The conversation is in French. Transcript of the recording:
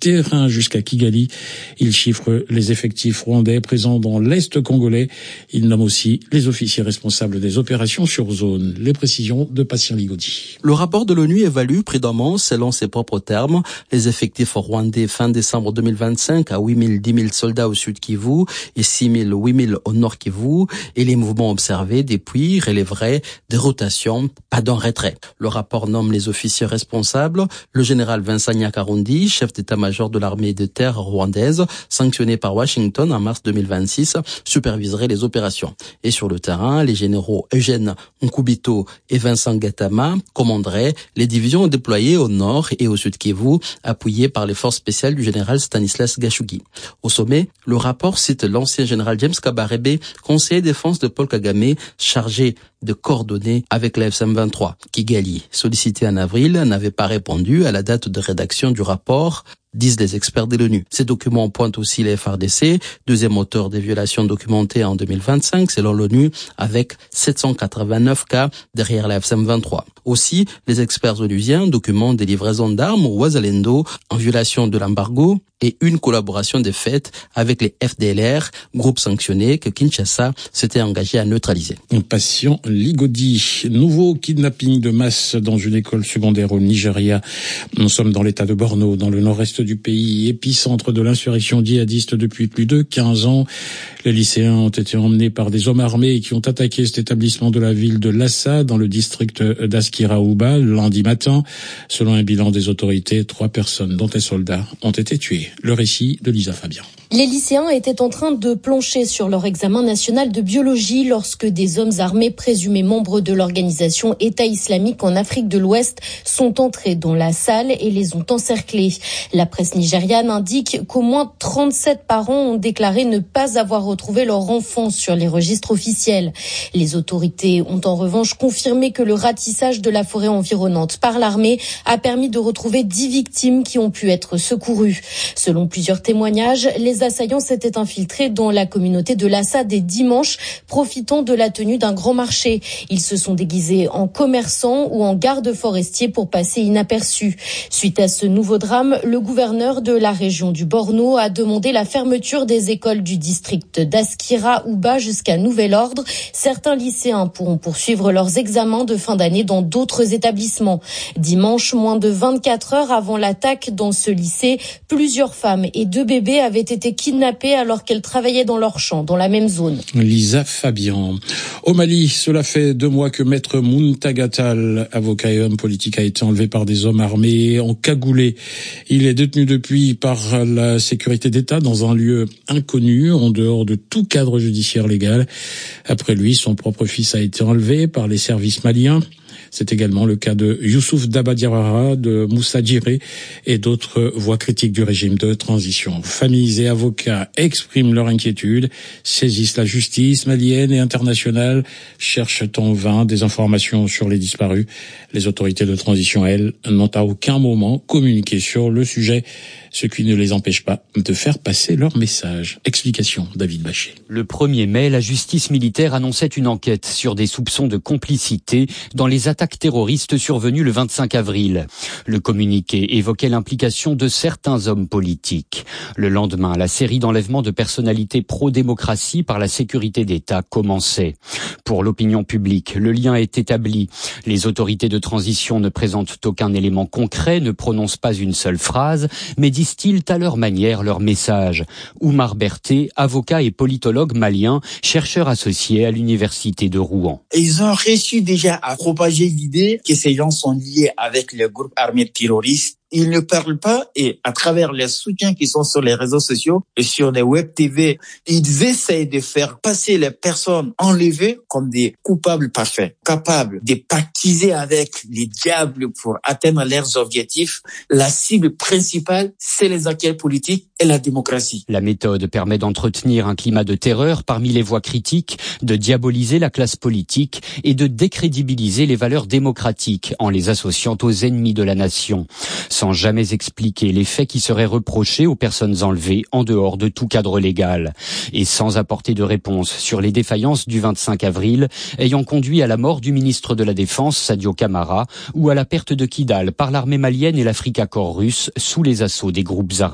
terrain jusqu'à Kigali. Il chiffre les effectifs rwandais présents dans l'Est congolais. Il nomme aussi les officiers responsables des opérations sur zone. Les précisions de Patient Ligodi. Le rapport de l'ONU évalue prudemment, selon ses propres termes, les effectifs rwandais fin décembre 2025 à 8 000, 10 000 soldats au sud Kivu et 6 000, 8 000 au nord Kivu, et les mouvements observés depuis relèveraient des rotations, pas d'un retrait. Le rapport nomme les officiers responsables. Le général Vincent Nyakarundi, chef d'état-major de l'armée de terre rwandaise, sanctionné par Washington en mars 2026, superviserait les opérations. Et sur le terrain, les généraux Eugène Nkubito et Vincent Gatama commanderaient les divisions déployées au nord et au sud Kivu, appuyées par les forces spéciales du général Stanislas Gashugi. Au sommet, le rapport cite l'ancien général James Kabarebe, conseiller défense de Paul Kagame, chargé de coordonner avec la FCM23. Kigali, sollicité en avril, n'avait pas répondu à la date de rédaction du rapport, disent les experts de l'ONU. Ces documents pointent aussi les FARDC, deuxième auteur des violations documentées en 2025, selon l'ONU, avec 789 cas derrière la FCM23. Aussi, les experts onusiens documentent des livraisons d'armes au Ouazalendo en violation de l'embargo et une collaboration des faits avec les FDLR, groupe sanctionné que Kinshasa s'était engagé à neutraliser. Patient Ligodi. Nouveau kidnapping de masse dans une école secondaire au Nigeria. Nous sommes dans l'état de Borno, dans le nord-est du pays, épicentre de l'insurrection djihadiste depuis plus de 15 ans. Les lycéens ont été emmenés par des hommes armés qui ont attaqué cet établissement de la ville de Lassa, dans le district d'Askira-Ouba, lundi matin. Selon un bilan des autorités, 3 personnes, dont un soldat, ont été tuées. Le récit de Lisa Fabien. Les lycéens étaient en train de plancher sur leur examen national de biologie lorsque des hommes armés présumés membres de l'organisation État islamique en Afrique de l'Ouest sont entrés dans la salle et les ont encerclés. La presse nigériane indique qu'au moins 37 parents ont déclaré ne pas avoir retrouvé leur enfant sur les registres officiels. Les autorités ont en revanche confirmé que le ratissage de la forêt environnante par l'armée a permis de retrouver 10 victimes qui ont pu être secourues. Selon plusieurs témoignages, les assaillants s'étaient infiltrés dans la communauté de Lassa dès dimanche, profitant de la tenue d'un grand marché. Ils se sont déguisés en commerçants ou en gardes forestiers pour passer inaperçus. Suite à ce nouveau drame, le gouverneur de la région du Borno a demandé la fermeture des écoles du district d'Askira-Ouba jusqu'à nouvel ordre. Certains lycéens pourront poursuivre leurs examens de fin d'année dans d'autres établissements. Dimanche, moins de 24 heures avant l'attaque dans ce lycée, plusieurs femmes et 2 bébés avaient été kidnappés alors qu'elles travaillaient dans leur champ, dans la même zone. Lisa Fabian. Au Mali, cela fait 2 mois que Maître Muntagatal, avocat et homme politique, a été enlevé par des hommes armés encagoulés. Il est détenu depuis par la sécurité d'État dans un lieu inconnu, en dehors de tout cadre judiciaire légal. Après lui, son propre fils a été enlevé par les services maliens. C'est également le cas de Youssouf Daba Diawara, de Moussa Djiré et d'autres voix critiques du régime de transition. Familles et avocats expriment leur inquiétude, saisissent la justice malienne et internationale, cherchent en vain des informations sur les disparus. Les autorités de transition, elles, n'ont à aucun moment communiqué sur le sujet, ce qui ne les empêche pas de faire passer leur message. Explication, David Bachet. Le 1er mai, la justice militaire annonçait une enquête sur des soupçons de complicité dans les attaques terroristes survenues le 25 avril. Le communiqué évoquait l'implication de certains hommes politiques. Le lendemain, la série d'enlèvements de personnalités pro-démocratie par la sécurité d'État commençait. Pour l'opinion publique, le lien est établi. Les autorités de transition ne présentent aucun élément concret, ne prononcent pas une seule phrase, mais distillent à leur manière leur message. Oumar Berté, avocat et politologue malien, chercheur associé à l'université de Rouen. Ils ont réussi déjà à propager l'idée que ces gens sont liés avec les groupes armés terroristes. Ils ne parlent pas et à travers les soutiens qui sont sur les réseaux sociaux et sur les web TV, ils essayent de faire passer les personnes enlevées comme des coupables parfaits, capables de pactiser avec les diables pour atteindre leurs objectifs. La cible principale, c'est les enquêtes politiques et la démocratie. La méthode permet d'entretenir un climat de terreur parmi les voix critiques, de diaboliser la classe politique et de décrédibiliser les valeurs démocratiques en les associant aux ennemis de la nation, sans jamais expliquer les faits qui seraient reprochés aux personnes enlevées en dehors de tout cadre légal, et sans apporter de réponse sur les défaillances du 25 avril ayant conduit à la mort du ministre de la Défense, Sadio Camara, ou à la perte de Kidal par l'armée malienne et l'Afrika Korps russe sous les assauts des groupes arabes.